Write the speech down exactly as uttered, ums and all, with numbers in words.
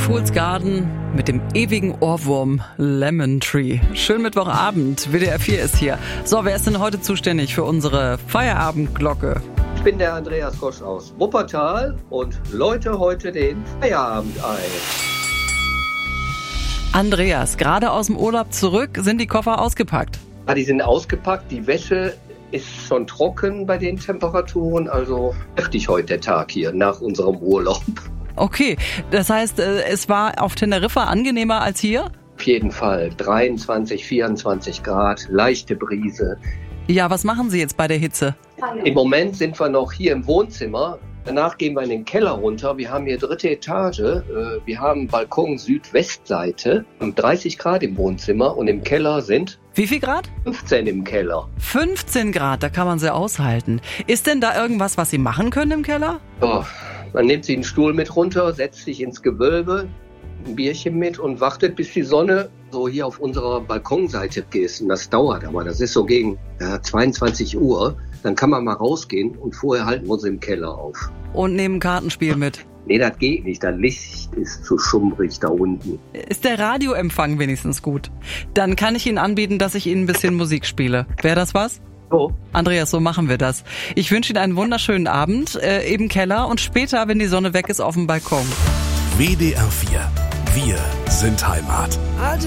Fool's Garden mit dem ewigen Ohrwurm Lemon Tree. Schönen Mittwochabend, W D R vier ist hier. So, wer ist denn heute zuständig für unsere Feierabendglocke? Ich bin der Andreas Gosch aus Wuppertal und läute heute den Feierabend ein. Andreas, gerade aus dem Urlaub zurück, sind die Koffer ausgepackt? Ja, die sind ausgepackt, die Wäsche ist schon trocken bei den Temperaturen, also heftig heute der Tag hier nach unserem Urlaub. Okay, das heißt, es war auf Teneriffa angenehmer als hier? Auf jeden Fall, dreiundzwanzig, vierundzwanzig Grad, leichte Brise. Ja, was machen Sie jetzt bei der Hitze? Im Moment sind wir noch hier im Wohnzimmer. Danach gehen wir in den Keller runter. Wir haben hier dritte Etage. Wir haben Balkon Südwestseite. dreißig Grad im Wohnzimmer und im Keller sind... Wie viel Grad? fünfzehn im Keller. fünfzehn Grad, da kann man sie aushalten. Ist denn da irgendwas, was Sie machen können im Keller? Oh, man nimmt sich einen Stuhl mit runter, setzt sich ins Gewölbe, ein Bierchen mit und wartet, bis die Sonne so hier auf unserer Balkonseite ist. Und das dauert aber. Das ist so gegen ja, zweiundzwanzig Uhr. Dann kann man mal rausgehen und vorher halten wir uns im Keller auf. Und nehmen ein Kartenspiel mit? Nee, das geht nicht. Das Licht ist zu schummrig da unten. Ist der Radioempfang wenigstens gut? Dann kann ich Ihnen anbieten, dass ich Ihnen ein bisschen Musik spiele. Wäre das was? Oh. Andreas, so machen wir das. Ich wünsche Ihnen einen wunderschönen Abend äh, im Keller und später, wenn die Sonne weg ist, auf dem Balkon. W D R vier. Wir sind Heimat.